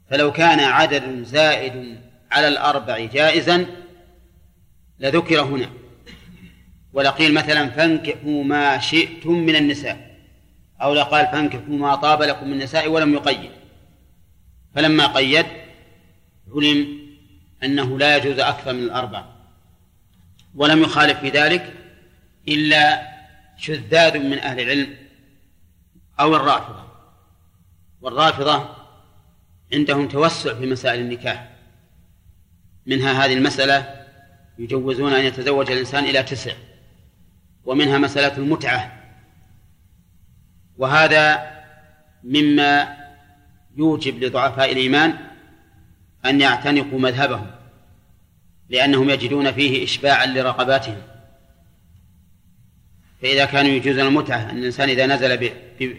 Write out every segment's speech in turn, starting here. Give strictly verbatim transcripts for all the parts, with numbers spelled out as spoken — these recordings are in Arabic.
فلو كان عدد زائد على الأربع جائزا لذكر هنا، ولقيل مثلا فانكحوا ما شئتم من النساء، أو لقال فانكحوا ما طاب لكم من النساء ولم يقيد، فلما قيد علم أنه لا يجوز أكثر من الأربع. ولم يخالف في ذلك إلا شذاذ من أهل العلم أو الرافضة، والرافضة عندهم توسع في مسائل النكاح، منها هذه المسألة يجوزون أن يتزوج الإنسان إلى تسع، ومنها مسألة المتعة، وهذا مما يوجب لضعفاء الإيمان أن يعتنقوا مذهبهم، لأنهم يجدون فيه إشباعا لرغباتهم. فإذا كانوا يجوزون المتعة، أن الإنسان إذا نزل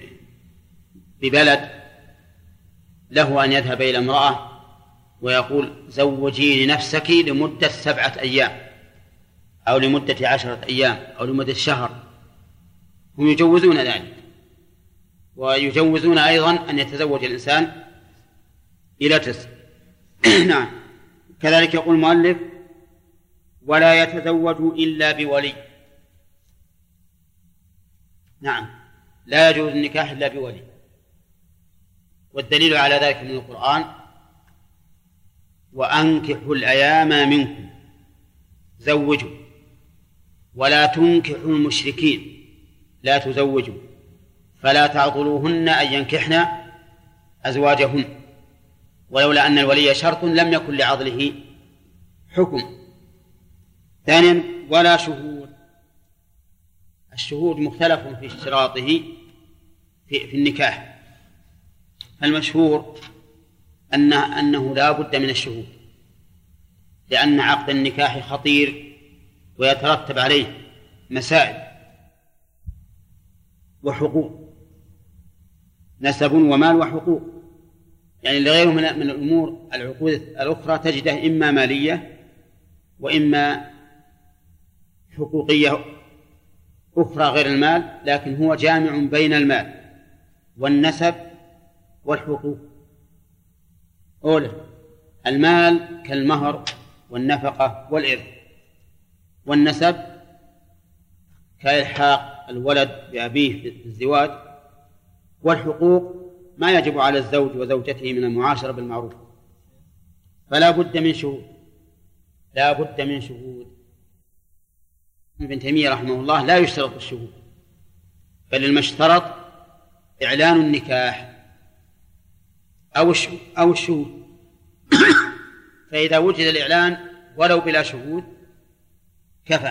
ببلد له أن يذهب إلى امرأة ويقول زوجيني نفسك لمدة سبعة أيام أو لمدة عشرة أيام أو لمدة شهر، هم يجوزون ذلك. ويجوزون أيضا أن يتزوج الإنسان إلى تسع. نعم. كذلك يقول المؤلف ولا يتزوج إلا بولي. نعم، لا يجوز النكاح إلا بولي، والدليل على ذلك من القرآن وأنكحوا الأيام منكم زوجوا ولا تنكحوا المشركين لا تزوجوا فلا تعضلوهن أن ينكحن أزواجهن، ولولا أن الولي شرط لم يكن لعضله حكم. ثانيا ولا شهود. الشهود مختلف في اشتراطه في, في النكاح، المشهور أنه, أنه لا بد من الشهود، لأن عقد النكاح خطير ويترتب عليه مسائل وحقوق، نسب ومال وحقوق، يعني لغيره من الأمور العقود الأخرى تجده إما مالية وإما حقوقية أخرى غير المال، لكن هو جامع بين المال والنسب والحقوق. أولا المال كالمهر والنفقة والإرث، والنسب كإلحاق الولد بأبيه في الزواج، والحقوق ما يجب على الزوج وزوجته من المعاشرة بالمعروف. فلا بد من شهود، لا بد من شهود. ابن تيمية رحمه الله لا يشترط الشهود، بل المشترط إعلان النكاح أو الشهود, أو الشهود. فإذا وجد الإعلان ولو بلا شهود كفى.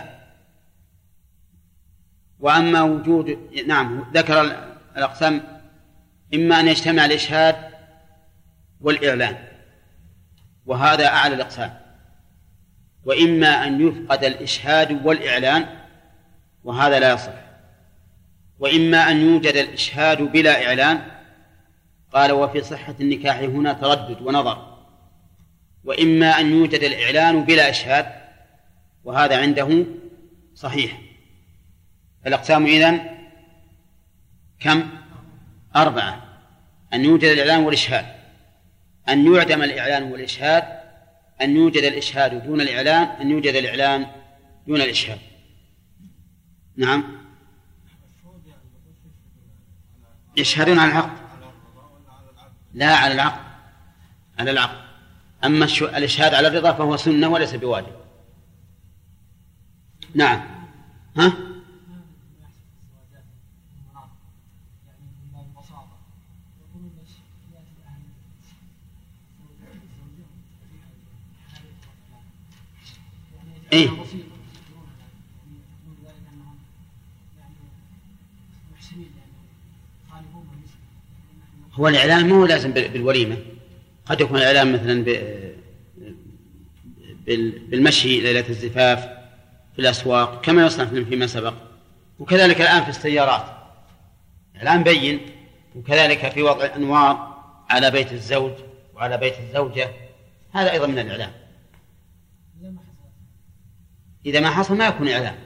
وأما وجود، نعم، ذكر الأقسام، إما أن يجتمع الإشهاد والإعلان وهذا أعلى الأقسام، وإما أن يفقد الإشهاد والإعلان وهذا لا يصح، وإما أن يوجد الإشهاد بلا إعلان. قال وفي صحة النكاح هنا تردد ونظر. وإما أن يوجد الإعلان بلا إشهاد وهذا عنده صحيح. الأقسام إذن كم؟ أربعة: أن يوجد الإعلان والإشهاد، أن يعدم الإعلان والإشهاد، أن يوجد الإشهاد دون الإعلان، أن يوجد الإعلان دون الإشهاد. نعم، يشهدون على العقد، لا على العقد، على العقد. أما الإشهاد على الرضا فهو سنة وليس بواجب. نعم. ها؟ إيه؟ هو الإعلان مو لازم بالوليمة، قد يكون الإعلان مثلا بالمشي ليلة الزفاف في الأسواق كما يصنع فيما سبق، وكذلك الآن في السيارات إعلان بين، وكذلك في وضع الأنوار على بيت الزوج وعلى بيت الزوجة، هذا أيضا من الإعلان. إذا ما حصل ما يكون إعلان.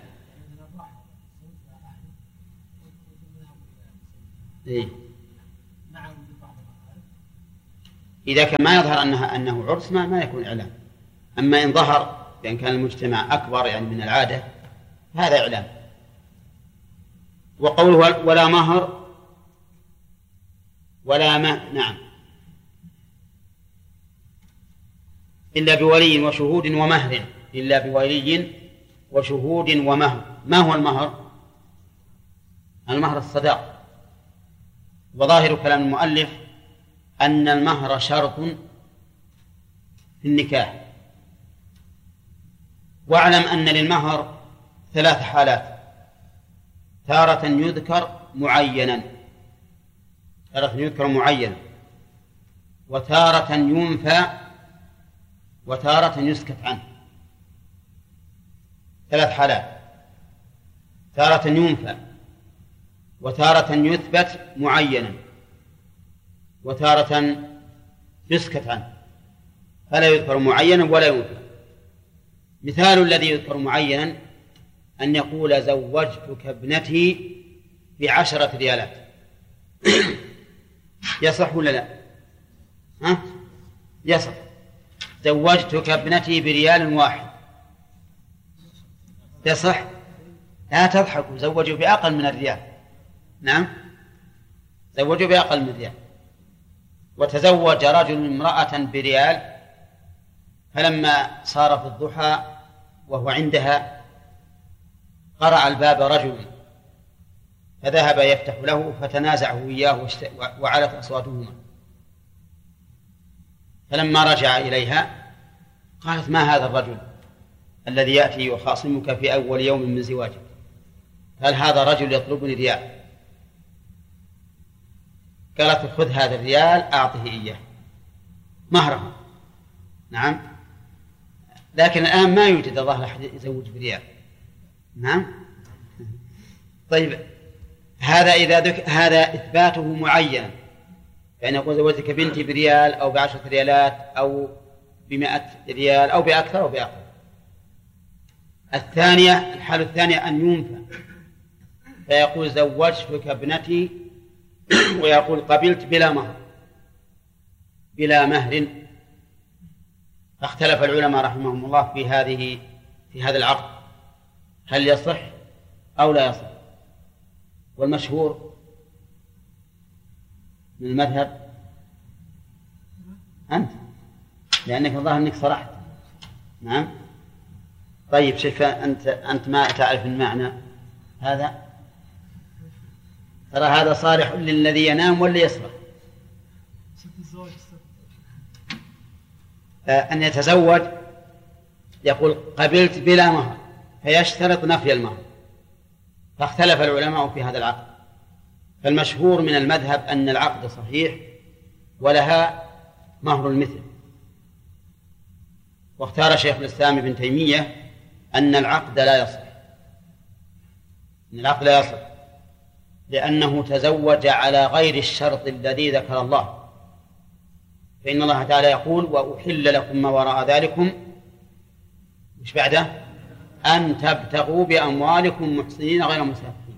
إيه؟ إذا كان ما يظهر أنها أنه عرس ما, ما يكون إعلام. أما إن ظهر بأن كان المجتمع أكبر يعني من العادة هذا إعلام. وقوله ولا مهر ولا ما نعم إلا بولي وشهود ومهر، إلا بولي وشهود ومهر. ما هو المهر؟ المهر الصداق. وظاهر كلام المؤلف أن المهر شرط في النكاح. واعلم أن للمهر ثلاث حالات: تارة يذكر معينا تارة يذكر معينا وتارة ينفى وتارة يسكت عنه. ثلاث حالات: تارة ينفى وتارة يثبت معينا وتارة يسكت عنه، فلا يذكر معينا ولا ينفى. مثال الذي يذكر معينا أن يقول زوجتك ابنتي بعشرة ريالات. يصح ولا لا؟ ها؟ يصح. زوجتك ابنتي بريال واحد يصح؟ لا تضحكوا، زوجوا بأقل من الريال. نعم، زوجوا بأقل من الريال. وتزوج رجل امرأة بريال، فلما صار في الضحى وهو عندها قرع الباب رجل فذهب يفتح له فتنازعه إياه وعلت أصواتهما، فلما رجع إليها قالت ما هذا الرجل الذي يأتي يخاصمك في أول يوم من زواجك؟ قال هذا رجل يطلبني ريال. قالت خذ هذا الريال أعطه إياه مهره. نعم، لكن الآن ما يوجد الله أحد يزوج بريال. نعم. طيب، هذا إذا ذك... هذا إثباته معينا، يعني يقول زوجتك بنتي بريال أو بعشرة ريالات أو بمائة ريال أو بأكثر أو بأقل. الثانية، الحالة الثانية أن ينفى، فيقول زوجتك ابنتي ويقول قبلت بلا مهر بلا مهر. فاختلف العلماء رحمهم الله في هذه في هذا العقد، هل يصح أو لا يصح؟ والمشهور من المذهب أنت، لأنك الظاهر أنك صرحت. نعم. طيب شوف، أنت أنت ما تعرف المعنى هذا، ترى هذا صالح للذي ينام واللي يصرح. أن يتزوج يقول قبلت بلا مهر فيشترط نفي المهر، فاختلف العلماء في هذا العقد. فالمشهور من المذهب أن العقد صحيح ولها مهر المثل. واختار شيخ الإسلام ابن تيمية أن العقد لا يصح، أن العقد لا يصح لأنه تزوج على غير الشرط الذي ذكر الله. فإن الله تعالى يقول وأحل لكم ما وراء ذلكم مش بعده أن تبتغوا بأموالكم محصنين غير مسافحين.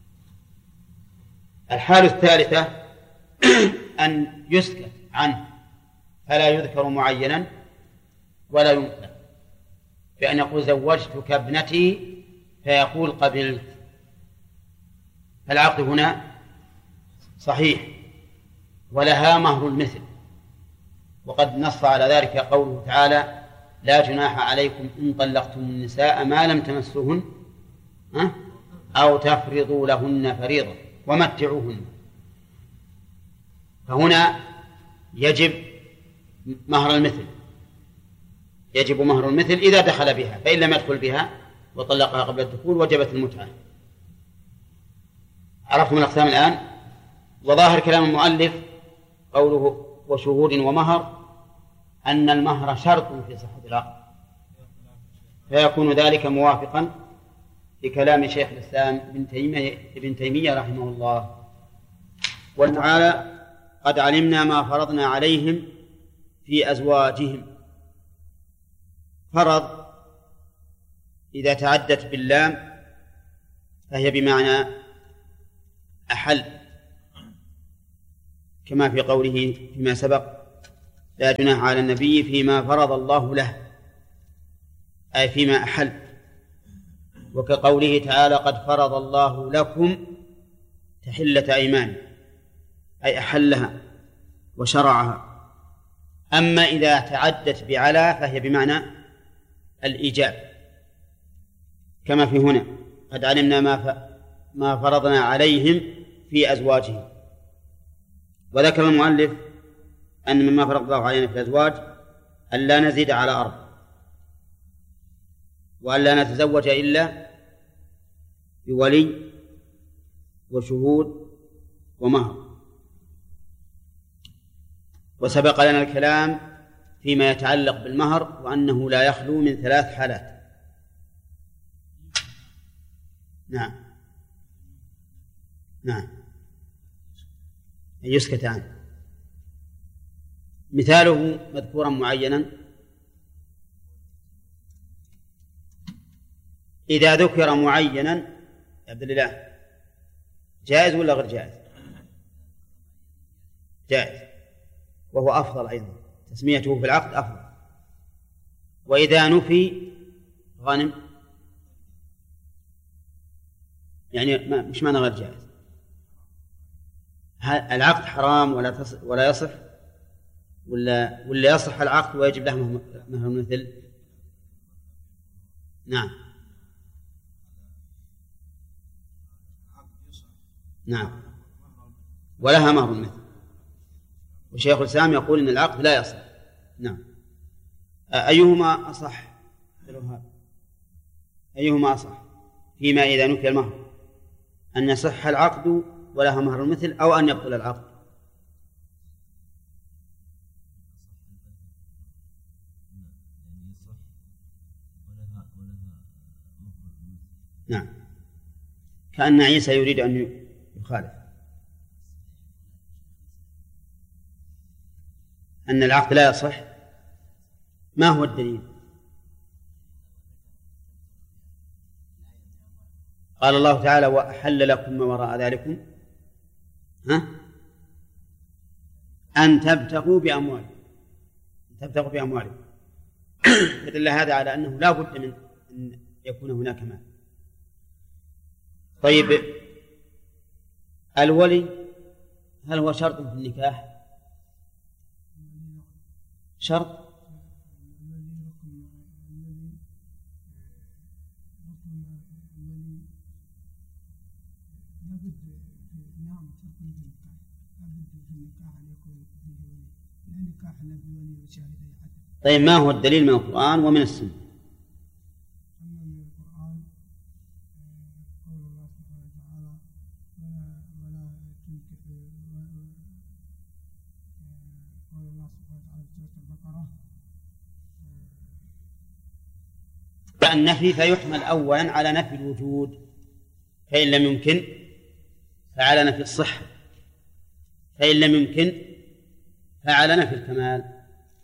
الحالة الثالثة أن يسكت عنه فلا يذكر معينا ولا ينفى، بأن يقول زوجتك ابنتي فيقول قبلت. فالعقد هنا صحيح ولها مهر المثل، وقد نص على ذلك قوله تعالى لا جناح عليكم إن طلقتم النساء ما لم تمسوهن أو تفرضوا لهن فريضة ومتعوهن. فهنا يجب مهر المثل، يجب مهر المثل إذا دخل بها، فإن لم يدخل بها وطلقها قبل الدخول وجبت المتعة. عرفتم الأقسام الآن؟ وظاهر كلام المؤلف قوله وشهود ومهر أن المهر شرط في صحة العقد، فيكون ذلك موافقا لكلام شيخ الإسلام ابن تيمية, ابن تيمية رحمه الله. وتعالى قد علمنا ما فرضنا عليهم في أزواجهم. فرض إذا تعدت باللام فهي بمعنى أحل، كما في قوله فيما سبق لا جناح على النبي فيما فرض الله له، أي فيما أحل، وكقوله تعالى قد فرض الله لكم تحلة أيمان، أي أحلها وشرعها. أما إذا تعدت بعلى فهي بمعنى الإيجاب، كما في هنا قد علمنا ما ما فرضنا عليهم في أزواجهم. وذكر المؤلف أن مما فرض الله علينا في الأزواج أن لا نزيد على أربع، وأن لا نتزوج إلا بولي وشهود ومهر. وسبق لنا الكلام فيما يتعلق بالمهر وأنه لا يخلو من ثلاث حالات. نعم نعم يسكت عنه. مثاله مذكورا معينا إذا ذكر معينا يا عبد الله جائز ولا غير جائز؟ جائز، وهو أفضل أيضا، تسميته في العقد أفضل. وإذا نفي غنم يعني ما مش معنى غير جائز، العقد حرام ولا تصح ولا يصح، ولا ولا يصح العقد ويجب له مهر مثل. نعم نعم ولها مهر مثل. وشيخ الإسلام يقول إن العقد لا يصح. نعم. أيهما أصح؟ أيهما أصح فيما إذا نفي المهر، أن يصح العقد ولها مهر مثل أو أن يبطل العقد؟ نعم، كأن عيسى يريد أن يخالف أن العقد لا يصح. ما هو الدليل؟ قال الله تعالى وأحل لكم ما وراء ذلكم ها؟ أن تبتغوا بأموالكم تبتغوا بأموالكم يدل هذا على أنه لا بد من أن يكون هناك مال. طيب الولي هل هو شرط في النكاح؟ شرط؟ طيب ما هو الدليل من القرآن ومن السنة؟ النفي فيحمل أولا على نفي الوجود، فإن لم يمكن فعلى نفي الصحة، فإن لم يمكن فعلى نفي الكمال.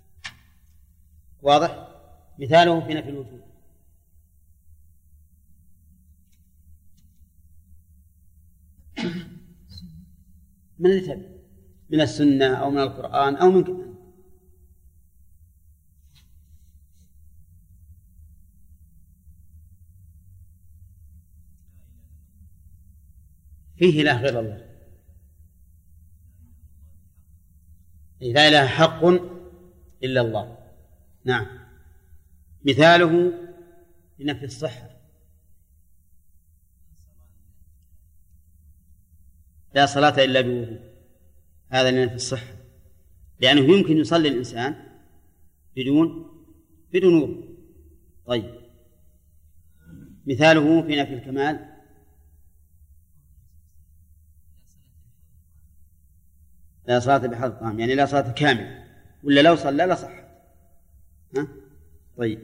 واضح؟ مثاله في نفي الوجود من الكتاب من السنة أو من القرآن أو من كتاب. فيه إله غير الله، لا إله حق إلا الله. نعم. مثاله لنفي الصحة لا صلاة إلا بوضوء، هذا لنفي الصحة، لأنه يمكن يصلي الإنسان بدون بدون وضوء. طيب مثاله في نفي الكمال لا صلاة بحضر الطعام، يعني لا صلاة كاملة، ولا لو صلى لا صح. ها؟ طيب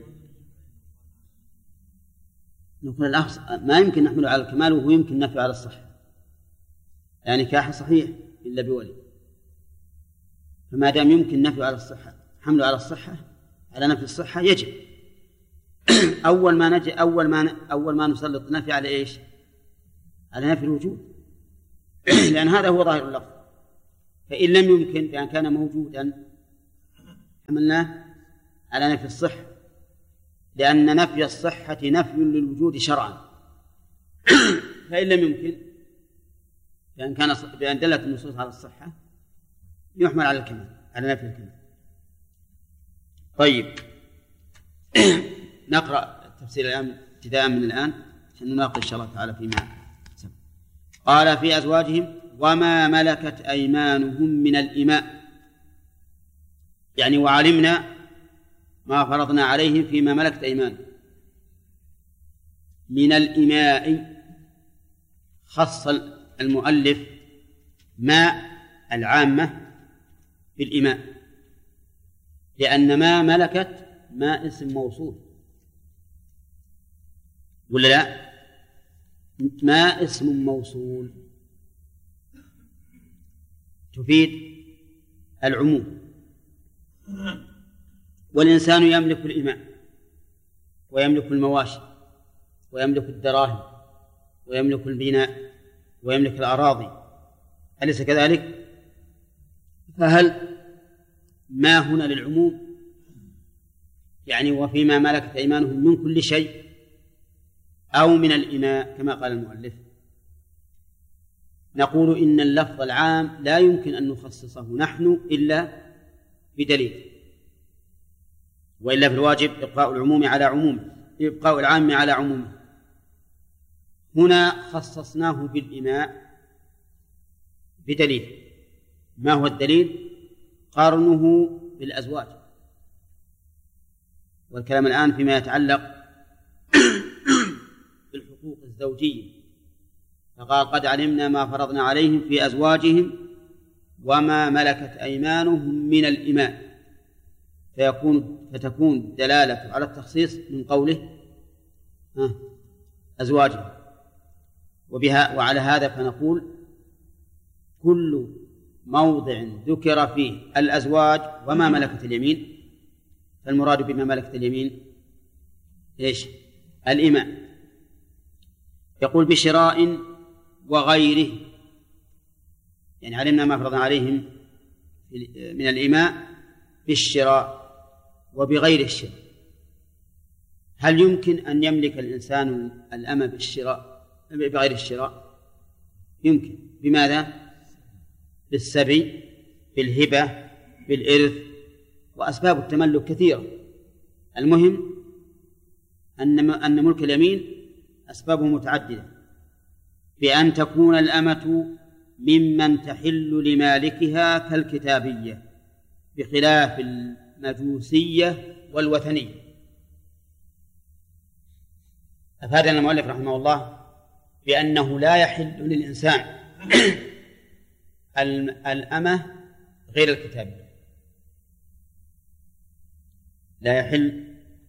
نقول الأخص ما يمكن نحمله على الكمال وهو يمكن نفيه على الصحة، يعني نكاح صحيح إلا بولي، فما دام يمكن نفيه على الصحة حمله على الصحة على نفي الصحة يجب أول ما نجي أول ما أول ما نسلط نفي على إيش؟ على نفي الوجود لأن هذا هو ظاهر اللفظ. فإن لم يمكن بأن كان موجودا حملناه على نفي الصحة، لأن نفي الصحة نفي للوجود شرعا. فإن لم يمكن بأن كان بأن دلت النصوص على الصحة يحمل على الكمال، على نفي الكمال. طيب نقرأ التفسير الآن ابتداء من الآن عشان نناقش إن شاء الله تعالى فيما سبق. قال في أزواجهم وما ملكت أيمانهم من الإماء، يعني وعلمنا ما فرضنا عليهم فيما ملكت أيمانهم. من الإماء خص المؤلف ما العامة في الإماء، لأن ما ملكت ما اسم موصول ولا لا؟ ما اسم موصول تفيد العموم، والإنسان يملك الإماء ويملك المواشي ويملك الدراهم ويملك البناء ويملك الأراضي، أليس كذلك؟ فهل ما هنا للعموم؟ يعني وفيما ملكت أيمانهم من كل شيء أو من الإماء كما قال المؤلف؟ نقول إن اللفظ العام لا يمكن أن نخصصه نحن إلا بدليل، وإلا في الواجب إبقاء العموم على عمومه، إبقاء العام على عمومه. هنا خصصناه بالإماء بدليل. ما هو الدليل؟ قارنه بالأزواج، والكلام الآن فيما يتعلق بالحقوق الزوجية. فقال قد علمنا ما فرضنا عليهم في أزواجهم وما ملكت أيمانهم من الإماء، فيكون فتكون الدلالة على التخصيص من قوله أزواجهم. وبها وعلى هذا فنقول كل موضع ذكر فيه الأزواج وما ملكت اليمين فالمراد بما ملكت اليمين إيش؟ الإماء. يقول بشراء وغيره، يعني علمنا ما فرضنا عليهم من الإماء بالشراء وبغير الشراء. هل يمكن أن يملك الإنسان الأمة بالشراء بغير الشراء؟ يمكن. بماذا؟ بالسبي، بالهبة، بالإرث، وأسباب التملك كثيرة. المهم أن أن ملك اليمين أسبابه متعددة، بأن تكون الأمة ممن تحل لمالكها كالكتابية، بخلاف المجوسية والوثنية. أفادنا المؤلف رحمه الله بأنه لا يحل للإنسان الأمة غير الكتابية، لا يحل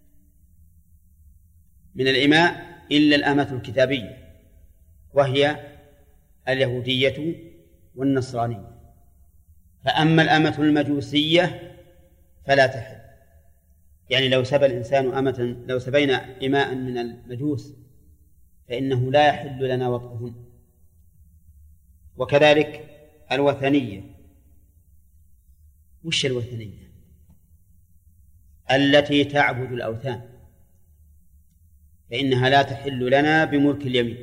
من الإماء إلا الأمة الكتابية، وهي اليهودية والنصرانية. فأما الأمة المجوسية فلا تحل، يعني لو سبى الإنسان أمة، لو سبينا إماء من المجوس فإنه لا يحل لنا وطئهن. وكذلك الوثنية. وش الوثنية؟ التي تعبد الأوثان، فإنها لا تحل لنا بملك اليمين.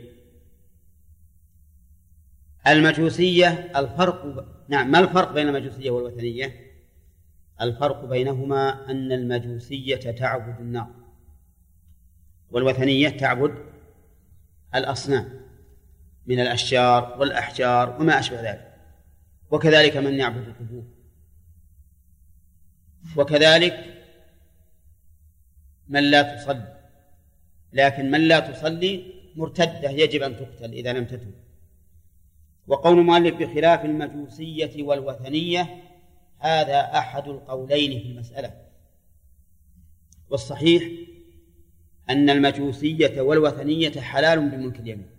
المجوسية الفرق نعم ما الفرق بين المجوسية والوثنية؟ الفرق بينهما أن المجوسية تعبد النار والوثنية تعبد الأصنام من الأشجار والأحجار وما أشبه ذلك، وكذلك من يعبد القبور. وكذلك من لا تصلي، لكن من لا تصلي مرتدة يجب أن تقتل إذا لم تتب. وقول المؤلف بخلاف المجوسية والوثنية هذا أحد القولين في المسألة، والصحيح أن المجوسية والوثنية حلال بملك اليمين،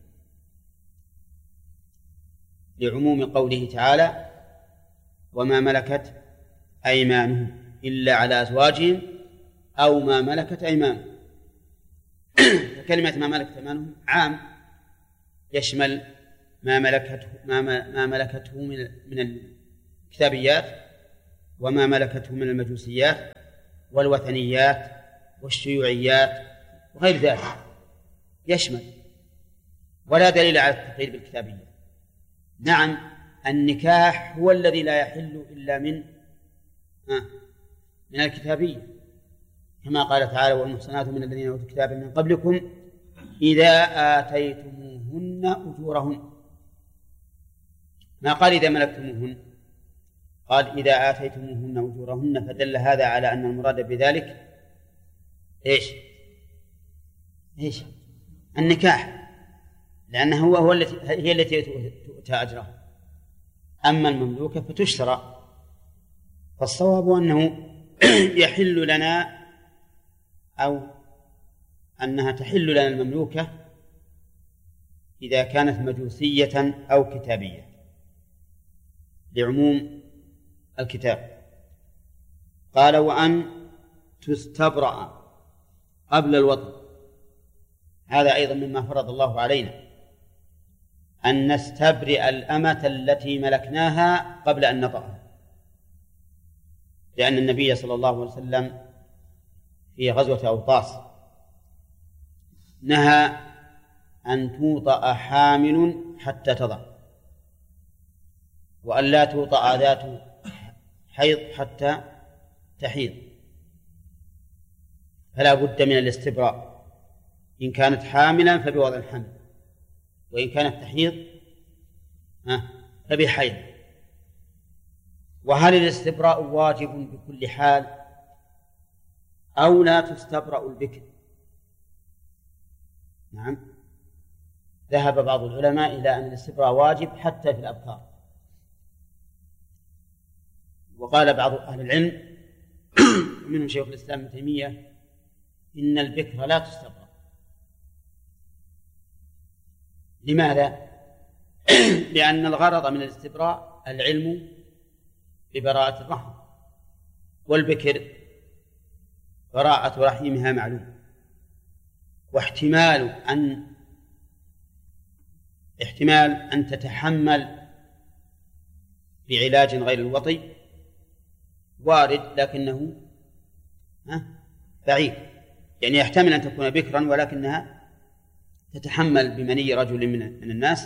لعموم قوله تعالى وما ملكت أيمانهم إلا على أزواجهم أو ما ملكت أيمانهم. فكلمة ما ملكت أيمانهم عام يشمل ما ملكته ما, ما ملكته من من الكتابيات وما ملكته من المجوسيات والوثنيات والشيوعيات وغير ذلك يشمل، ولا دليل على التقييد بالكتابية. نعم النكاح هو الذي لا يحل إلا من من الكتابية، كما قال تعالى والمحصنات من الذين أوتوا الكتاب من قبلكم إذا آتيتموهن أجورهن، ما قال إذا ملكتموهن، قال إذا آتيتموهن أجورهن، فدل هذا على أن المراد بذلك إيش إيش النكاح، لأنه هو, هو التي هي التي تؤتى أجرها. أما المملوكة فتشترى. فالصواب أنه يحل لنا أو أنها تحل لنا المملوكة إذا كانت مجوسية أو كتابية لعموم الكتاب. قال وأن تستبرأ قبل الوطن، هذا أيضا مما فرض الله علينا أن نستبرئ الأمة التي ملكناها قبل أن نطأها، لأن النبي صلى الله عليه وسلم في غزوة أوطاس نهى أن توطأ حامل حتى تضع، وأن لا توطأ ذات حيض حتى تحيض، فلا بد من الاستبراء، إن كانت حاملا فبوضع الحمل، وإن كانت تحيض فبحيض. وهل الاستبراء واجب بكل حال أو لا تستبرأ البكر؟ نعم، ذهب بعض العلماء إلى أن الاستبراء واجب حتى في الأبكار، وقال بعض أهل العلم منهم شيخ الإسلام ابن تيمية إن البكر لا تستبرأ. لماذا؟ لأن الغرض من الاستبراء العلم ببراءة الرحم، والبكر براءة رحمها معلوم، واحتمال أن احتمال أن تتحمل بعلاج غير الوطي وارد، لكنه بعيد، يعني يحتمل أن تكون بكرا ولكنها تتحمل بمني رجل من الناس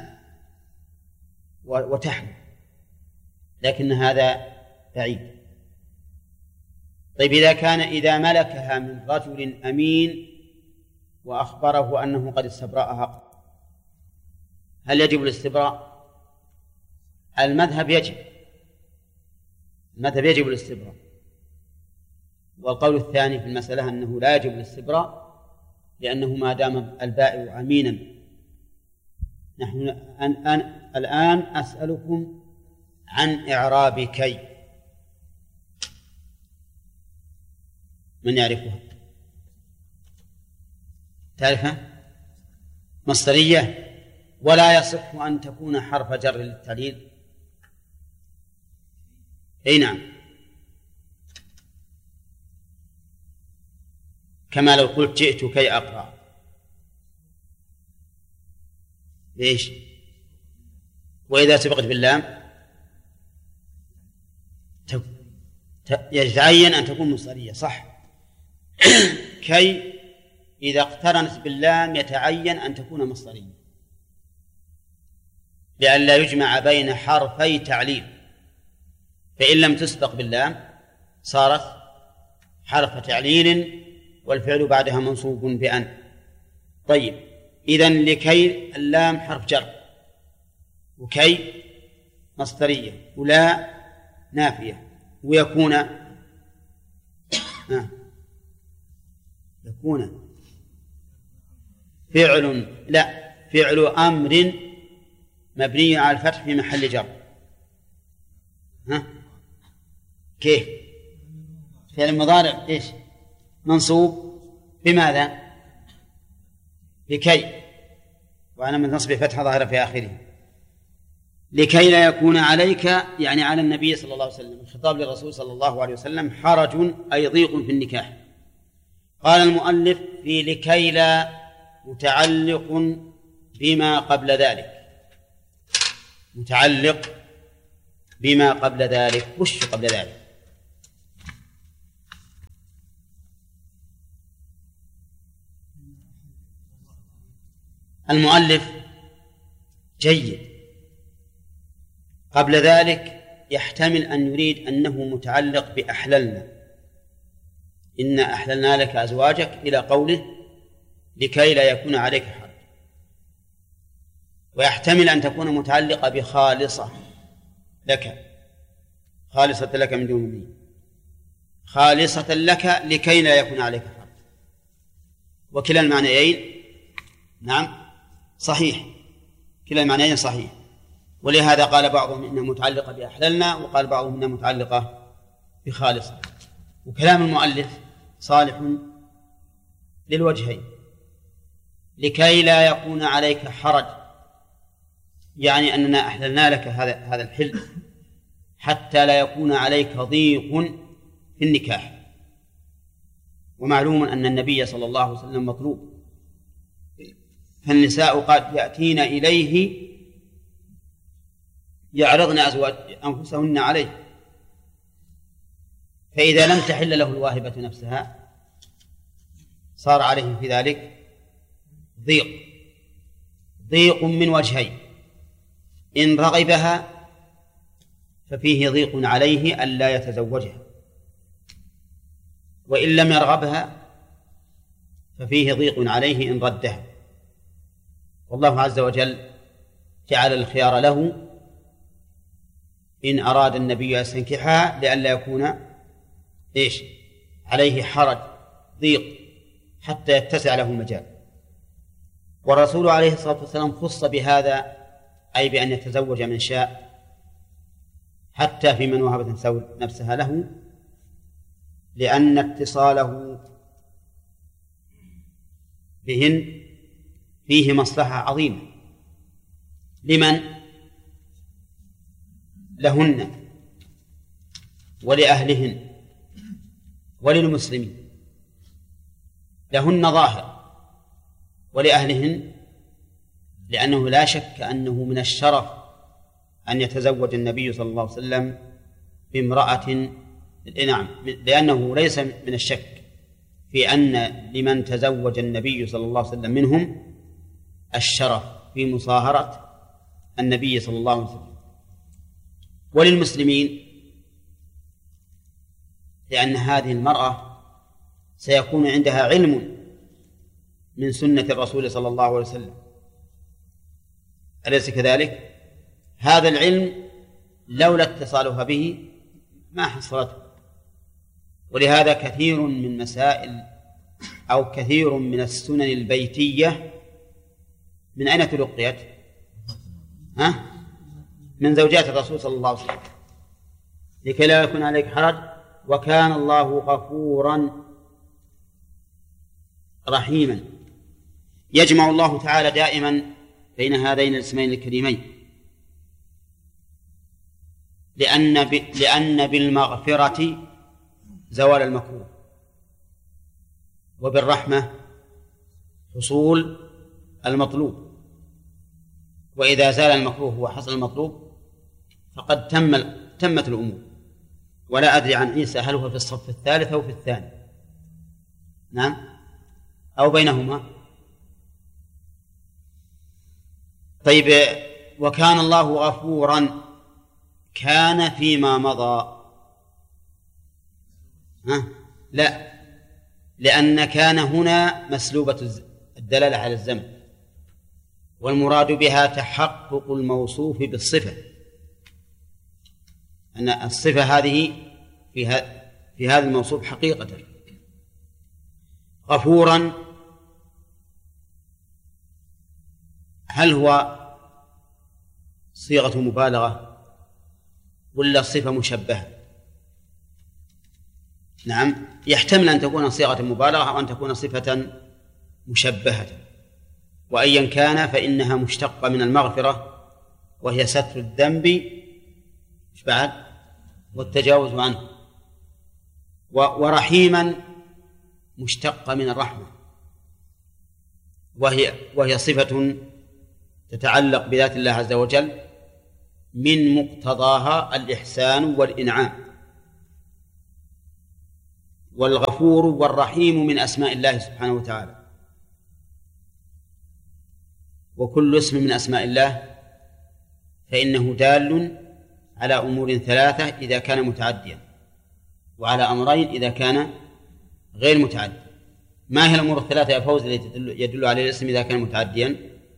وتحمل، لكن هذا بعيد. طيب إذا كان إذا ملكها من رجل أمين وأخبره أنه قد استبرأها، هل يجب الاستبراء؟ المذهب يجب المذهب يجب الاستبراء، والقول الثاني في المسألة أنه لا يجب الاستبراء، لأنه ما دام البائع أمينا. نحن أن الآن أسألكم عن إعراب كي، من يعرفها؟ تعرفها؟ مصدرية، ولا يصح أن تكون حرف جر للتعليل. أي نعم، كما لو قلت جئت كي أقرأ، ليش؟ وإذا سبقت باللام يتعين أن تكون مصدرية، صح؟ كي إذا اقترنت باللام يتعين أن تكون مصدرية، لئلا يجمع بين حرفي تعليل، فإن لم تسبق باللام صارت حرف تعليل والفعل بعدها منصوب بأن. طيب إذن لكي اللام حرف جر، وكي مصدرية، ولا نافية، ويكون آه. يكون فعل لا فعل أمر مبني على الفتح في محل جر. ها كيف؟ فعل المضارع ايش؟ منصوب بماذا؟ بكي، وأنا من نصب فتح ظاهرة في آخره. لكي لا يكون عليك يعني على النبي صلى الله عليه وسلم، الخطاب للرسول صلى الله عليه وسلم، حرج أي ضيق في النكاح. قال المؤلف في لكي لا متعلق بما قبل ذلك، متعلق بما قبل ذلك. وش قبل ذلك؟ المؤلف جيد. قبل ذلك يحتمل أن يريد أنه متعلق بأحللنا، إن أحللنا لك أزواجك إلى قوله لكي لا يكون عليك حرج، ويحتمل أن تكون متعلقة بخالصة لك، خالصة لك من دون ولي، خالصة لك لكي لا يكون عليك حرج، وكلا المعنيين نعم صحيح، كلا المعنيين صحيح. ولهذا قال بعضهم إنها متعلقة بأحللنا، وقال بعضهم إنها متعلقة بخالصة. وكلام المؤلف صالح للوجهين، لكي لا يكون عليك حرج، يعني أننا أحللنا لك هذا هذا الحل حتى لا يكون عليك ضيق في النكاح. ومعلوم أن النبي صلى الله عليه وسلم مطلوب، فالنساء قد يأتين إليه يعرضن أزواج أنفسهن عليه، فإذا لم تحل له الواهبة نفسها صار عليه في ذلك ضيق، ضيق من وجهين: إن رغبها ففيه ضيق عليه ألا يتزوجها، وإن لم يرغبها ففيه ضيق عليه إن ردها. والله عز وجل جعل الخيار له إن أراد النبي أن يستنكحها لئلا يكون إيش عليه حرج ضيق حتى يتسع له مجال. والرسول عليه الصلاة والسلام خص بهذا، أي بأن يتزوج من شاء، حتى في من وهبت نفسها له، لأن اتصاله بهن فيه مصلحة عظيمة لمن؟ لهن ولأهلهن وللمسلمين. لهن ظاهر، ولأهلهن لأنه لا شك أنه من الشرف أن يتزوج النبي صلى الله عليه وسلم بامرأة، نعم، لأنه ليس من الشك في أن لمن تزوج النبي صلى الله عليه وسلم منهم الشرف في مصاهرة النبي صلى الله عليه وسلم. وللمسلمين لأن هذه المرأة سيكون عندها علم من سنة الرسول صلى الله عليه وسلم، أليس كذلك؟ هذا العلم لولا اتصالها به ما حصلته. ولهذا كثير من مسائل أو كثير من السنن البيتية من أين تلقيت؟ ها؟ من زوجات الرسول صلى الله عليه وسلم، لكي لا يكون عليك حرج. وكان الله غفورا رحيما. يجمع الله تعالى دائما بين هذين الاسمين الكريمين، لأن, ب... لأن بالمغفرة زوال المكروه، وبالرحمة حصول المطلوب. وإذا زال المكروه وحصل المطلوب فقد تم تمت الأمور. ولا أدري عن عيسى هل هو في الصف الثالث أو في الثاني، نعم، أو بينهما. طيب، وكان الله غفورا، كان فيما مضى؟ ها؟ لا، لأن كان هنا مسلوبة الدلالة على الزمن، والمراد بها تحقق الموصوف بالصفة، أن الصفة هذه في, في هذا الموصوف حقيقة. غفورا هل هو صيغة مبالغة ولا صفة مشبهة؟ نعم، يحتمل أن تكون صيغة مبالغة أو أن تكون صفة مشبهة، وأيا كان فإنها مشتقة من المغفرة، وهي ستر الذنب إيش بعد؟ والتجاوز عنه. ورحيما مشتقة من الرحمة، وهي وهي صفة تتعلق بذات الله عز وجل من مقتضاها الإحسان والإنعام. والغفور والرحيم من أسماء الله سبحانه وتعالى. وكل اسم من أسماء الله فإنه دال على أمور ثلاثة إذا كان متعديا، وعلى أمرين إذا كان غير متعدي. ما هي الأمور الثلاثة يا فوز التي يدل عليه الاسم إذا كان متعديا؟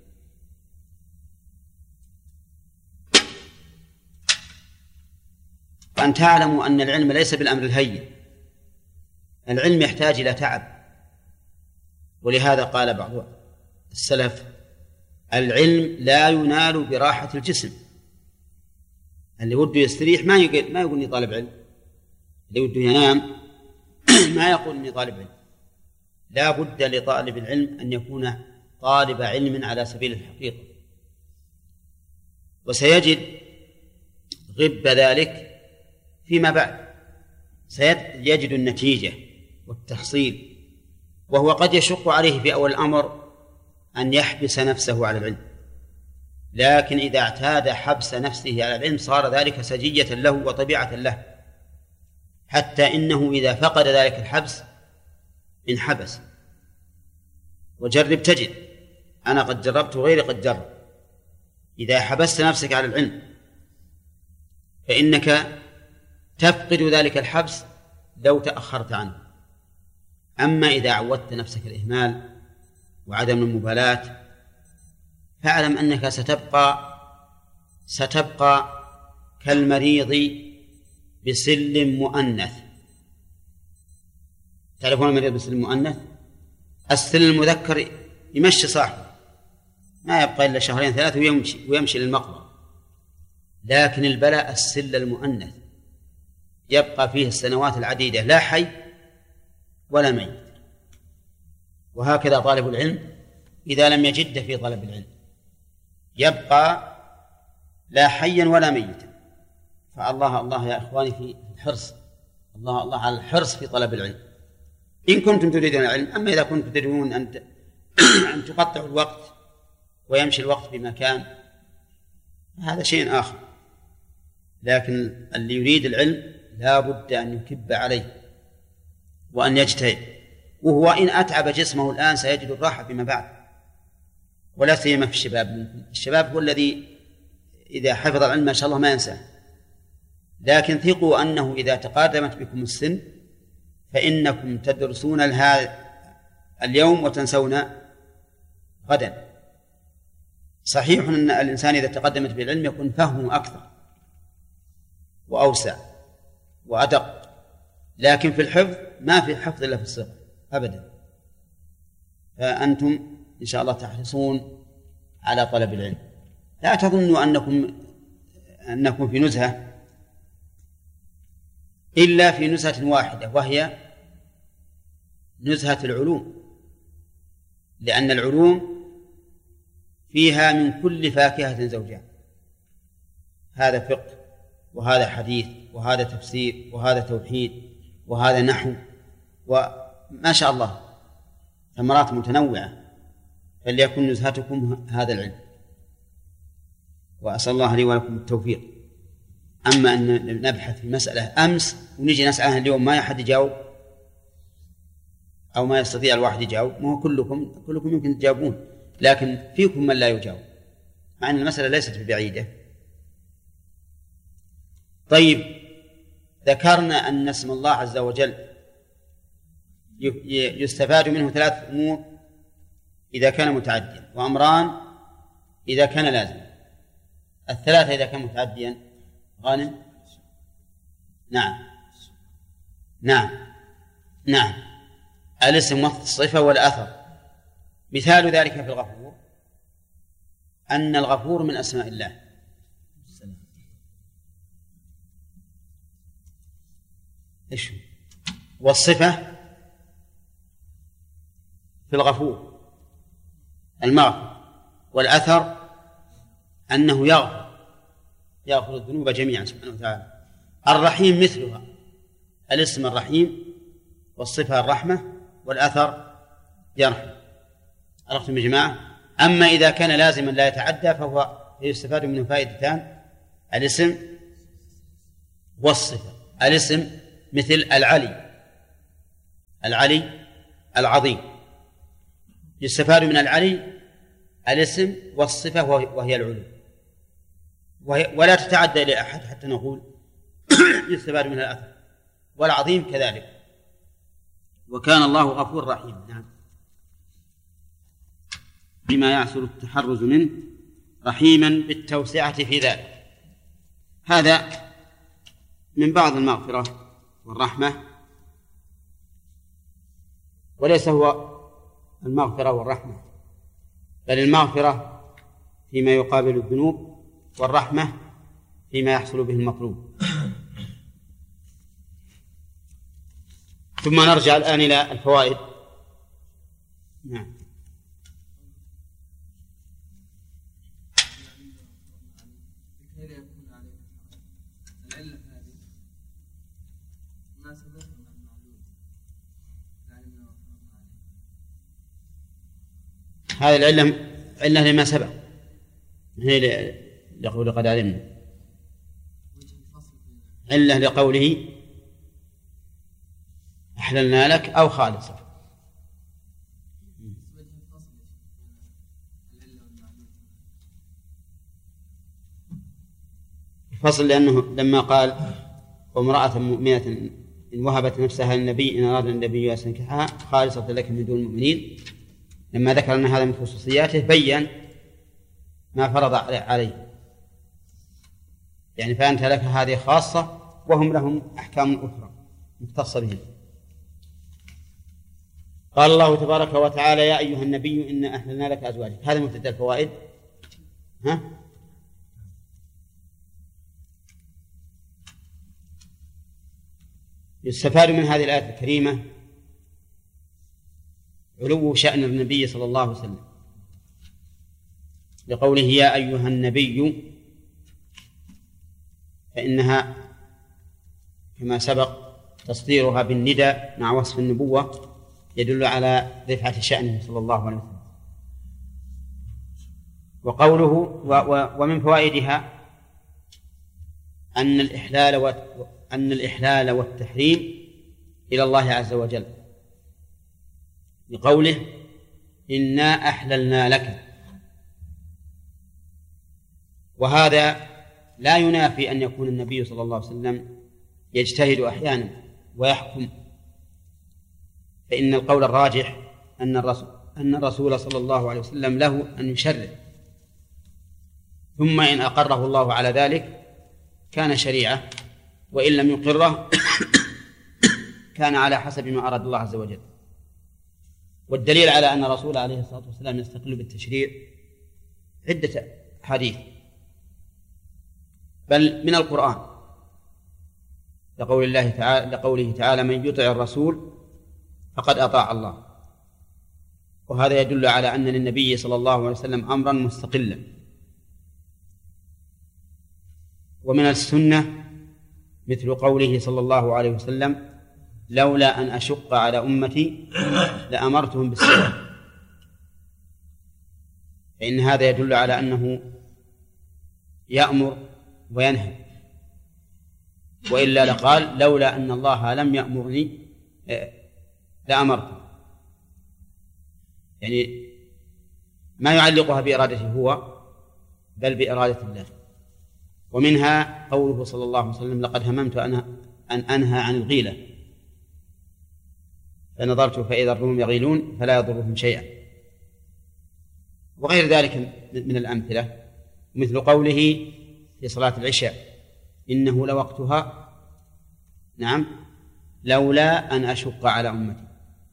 وأن تعلموا أن العلم ليس بالأمر الهين، العلم يحتاج إلى تعب، ولهذا قال بعض السلف: العلم لا ينال براحة الجسم. اللي وده يستريح ما يقول ما يقول إني طالب علم، اللي وده ينام ما يقول إني طالب علم. لا بد لطالب العلم أن يكون طالب علم على سبيل الحقيقة، وسيجد غب ذلك فيما بعد، سيجد النتيجة والتحصيل. وهو قد يشق عليه في أول الأمر أن يحبس نفسه على العلم، لكن إذا اعتاد حبس نفسه على العلم صار ذلك سجية له وطبيعة له، حتى إنه إذا فقد ذلك الحبس انحبس. وجرب تجد، أنا قد جربت وغيري قد جرب، إذا حبست نفسك على العلم فإنك تفقد ذلك الحبس لو تأخرت عنه. أما إذا عودت نفسك الإهمال وعدم المبالاة فاعلم أنك ستبقى ستبقى كالمريض بسل مؤنث. تعرفون المريض بسل مؤنث؟ السل المذكر يمشي صاحبه، ما يبقى إلا شهرين ثلاثة ويمشي, ويمشي للمقبرة، لكن البلاء السل المؤنث يبقى فيه السنوات العديدة لا حي ولا ميت. وهكذا طالب العلم إذا لم يجد في طلب العلم يبقى لا حيا ولا ميتا. فالله الله يا إخواني في الحرص، الله الله على الحرص في طلب العلم إن كنتم تريدون العلم. أما إذا كنتم تريدون أن أن تقطعوا الوقت ويمشي الوقت بمكان هذا شيء آخر، لكن اللي يريد العلم لا بد أن يكب عليه وأن يجتهد. وهو إن أتعب جسمه الآن سيجد الراحة فيما بعد، ولا سيما في الشباب. الشباب هو الذي إذا حفظ العلم ما شاء الله ما ينساه، لكن ثقوا أنه إذا تقادمت بكم السن فإنكم تدرسون هذا اليوم وتنسون غدا. صحيح أن الإنسان إذا تقدمت بالعلم يكون فهمه أكثر وأوسع وأدق، لكن في الحفظ ما في حفظ إلا في الصغر أبدا. فأنتم إن شاء الله تحرصون على طلب العلم. لا تظنوا أنكم أنكم في نزهة إلا في نزهة واحدة، وهي نزهة العلوم، لأن العلوم فيها من كل فاكهة زوجان، هذا فقه وهذا حديث وهذا تفسير وهذا توحيد وهذا نحو، وما شاء الله ثمرات متنوعة. فليكن نزهتكم هذا العلم، وأسأل الله لي ولكم التوفيق. أما أن نبحث في مسألة أمس ونجي نسألها اليوم ما أحد يجاوب أو ما يستطيع الواحد يجاوب، ما هو كلكم كلكم يمكن تجاوبون، لكن فيكم من لا يجاوب، مع أن المسألة ليست بعيدة. طيب، ذكرنا أن اسم الله عز وجل يستفاد منه ثلاث أمور إذا كان متعديا، وأمران إذا كان لازما. الثلاثة إذا كان متعديا غانم. نعم نعم نعم الاسم والصفة والأثر. مثال ذلك في الغفور أن الغفور من أسماء الله، إيش والصفة في الغفور المغفر، والأثر أنه يغفر يغفر الذنوب جميعا سبحانه وتعالى. الرحيم مثلها، الاسم الرحيم والصفة الرحمة والأثر يرحم. عرفتم يا جماعة؟ أما إذا كان لازما لا يتعدى فهو يستفاد منه فائدتان: الاسم والصفة. الاسم مثل العلي، العلي العظيم، يستفاد من العلي الاسم والصفة وهي العلو، ولا تتعدى إلى أحد حتى نقول يستفاد منها الأثر، والعظيم كذلك. وكان الله غفور رحيم. نعم. بما يعسر التحرز منه رحيما بالتوسعة في ذلك. هذا من بعض المغفرة والرحمة، وليس هو المغفرة والرحمة، بل المغفرة فيما يقابل الذنوب، والرحمة فيما يحصل به المطلوب. ثم نرجع الآن إلى الفوائد. نعم. هذه العلة علة لما سبق، هي لقول قد علمنا، علة لقوله أحللنا لك أو خالصة. الفصل لأنه لما قال وامرأة مؤمنة إن وهبت نفسها للنبي إن أراد النبي أن ينكحها خالصة لك من دون المؤمنين، لما ذكر أن هذا من خصوصياته بيّن ما فرض عليه، يعني فأنت لك هذه خاصة وهم لهم أحكام أخرى مختصة بهم. قال الله تبارك وتعالى يا أيها النبي إنا أحللنا لك أزواجك. هذا مبتدأ الفوائد. ها؟ يستفاد من هذه الآية الكريمة علو شأن النبي صلى الله عليه وسلم، لقوله يا أيها النبي، فإنها كما سبق تصديرها بالنداء مع وصف النبوة يدل على رفعة شأنه صلى الله عليه وسلم. وقوله و و ومن فوائدها أن الإحلال أن الإحلال والتحريم إلى الله عز وجل، لقوله إنا أحللنا لك. وهذا لا ينافي أن يكون النبي صلى الله عليه وسلم يجتهد أحيانا ويحكم، فإن القول الراجح أن الرسول, أن الرسول صلى الله عليه وسلم له أن يشرع، ثم إن أقره الله على ذلك كان شريعة، وإن لم يقره كان على حسب ما أراد الله عز وجل. والدليل على أن الرسول عليه الصلاة والسلام يستقل بالتشريع عدة حديث، بل من القرآن، لقول الله تعالى لقوله تعالى من يطع الرسول فقد أطاع الله. وهذا يدل على أن للنبي صلى الله عليه وسلم أمرا مستقلا. ومن السنة مثل قوله صلى الله عليه وسلم لولا أن أشق على أمتي لأمرتهم بالسواك، فإن هذا يدل على أنه يأمر وينهى، وإلا لقال لولا أن الله لم يأمرني لأمرت، يعني ما يعلقها بإرادته هو بل بإرادة الله. ومنها قوله صلى الله عليه وسلم لقد هممت أن أن أنهى عن الغيلة فنظرت فإذا الروم يغيلون فلا يضرهم شيئا، وغير ذلك من الأمثلة، مثل قوله في صلاة العشاء إنه لوقتها نعم لولا أن أشق على أمتي.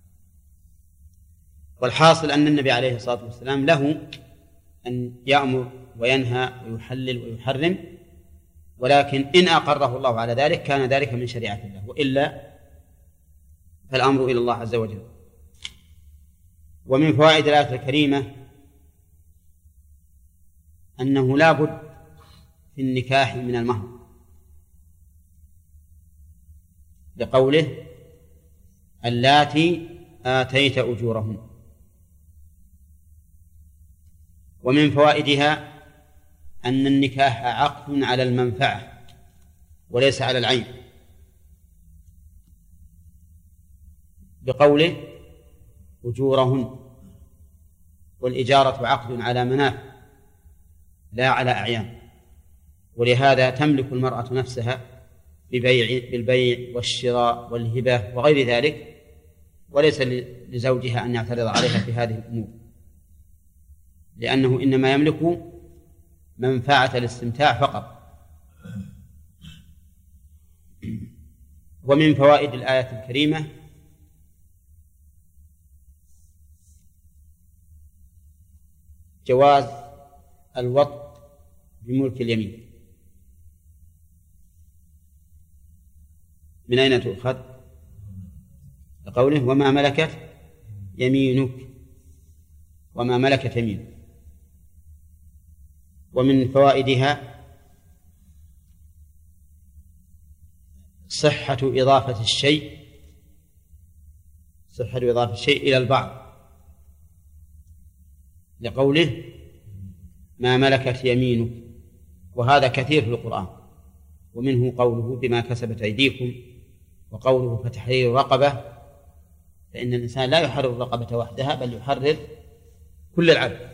والحاصل أن النبي عليه الصلاة والسلام له أن يأمر وينهى ويحلل ويحرم، ولكن إن أقره الله على ذلك كان ذلك من شريعة الله، وإلا فالأمر إلى الله عز وجل. ومن فوائد الآية الكريمة أنه لا بد في النكاح من المهر، لقوله اللاتي آتيت أجورهن. ومن فوائدها أن النكاح عقد على المنفعة وليس على العين، بقوله أجورهن. والإجارة عقد على منافع لا على أعيان، ولهذا تملك المرأة نفسها ببيع بالبيع والشراء والهبة وغير ذلك، وليس لزوجها أن يعترض عليها في هذه الأمور، لأنه إنما يملك منفعة الاستمتاع فقط. ومن فوائد الآية الكريمة جواز الوطء بملك اليمين. من أين تؤخذ؟ لقوله وما ملكت يمينك، وما ملكت يمينك. ومن فوائدها صحة إضافة الشيء صحة إضافة الشيء إلى البعض، لقوله ما ملكت يمينك، وهذا كثير في القرآن. ومنه قوله بما كسبت أيديكم، وقوله فتحرير رقبة، فإن الإنسان لا يحرر الرقبة وحدها بل يحرر كل العبد.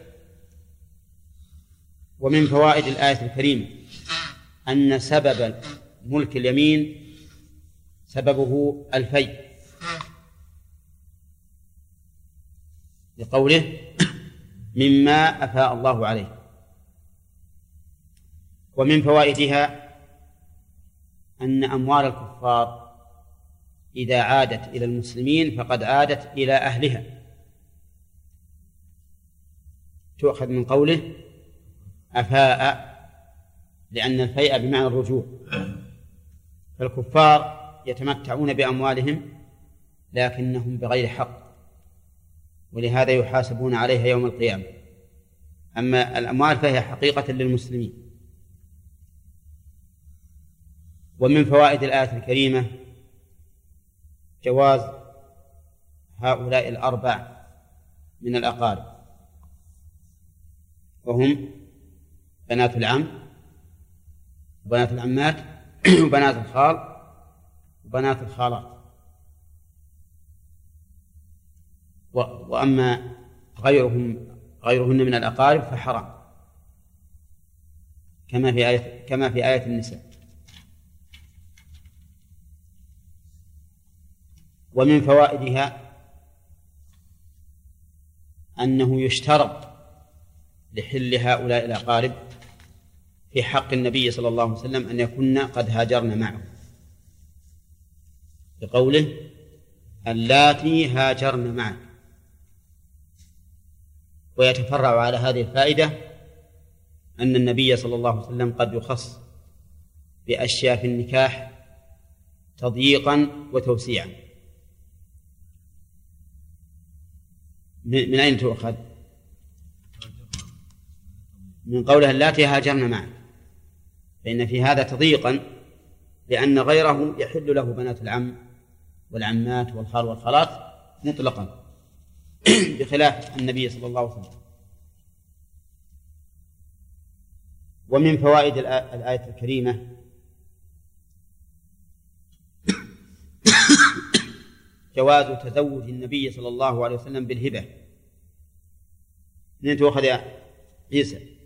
ومن فوائد الآية الكريمة أن سبب ملك اليمين سببه الفيء، لقوله مما أفاء الله عليه. ومن فوائدها أن أموال الكفار إذا عادت إلى المسلمين فقد عادت إلى أهلها، تؤخذ من قوله أفاء، لأن الفيء بمعنى الرجوع، فالكفار يتمتعون بأموالهم لكنهم بغير حق، ولهذا يحاسبون عليها يوم القيامة. أما الأموال فهي حقيقة للمسلمين. ومن فوائد الآية الكريمة جواز هؤلاء الأربع من الأقارب، وهم بنات العم وبنات العمات وبنات الخال وبنات الخالات. وأما غيرهم غيرهن من الأقارب فحرام، كما في آية كما في آية النساء. ومن فوائدها أنه يشترط لحل هؤلاء الأقارب في حق النبي صلى الله عليه وسلم أن يكن قد هاجرن معه، بقوله اللاتي هاجرن معك. ويتفرع على هذه الفائدة أن النبي صلى الله عليه وسلم قد يخص بأشياء في النكاح تضييقا وتوسيعا. من أين تؤخذ؟ من قولها اللاتي هاجرن معك، فإن في هذا تضييقا، لأن غيره يحل له بنات العم والعمات والخال والخالات مطلقا بخلاف النبي صلى الله عليه وسلم. ومن فوائد الآية الكريمة جواز تزوج النبي صلى الله عليه وسلم بالهبة. من تؤخذ يا عيسى؟